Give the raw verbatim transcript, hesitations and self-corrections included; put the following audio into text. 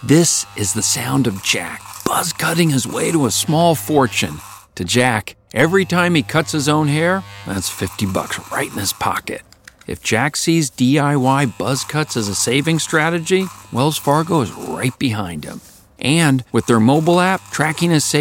This is the sound of Jack, buzz cutting his way to a small fortune. To Jack, every time he cuts his own hair, that's fifty bucks right in his pocket. If Jack sees D I Y buzz cuts as a saving strategy, Wells Fargo is right behind him. And with their mobile app tracking his savings,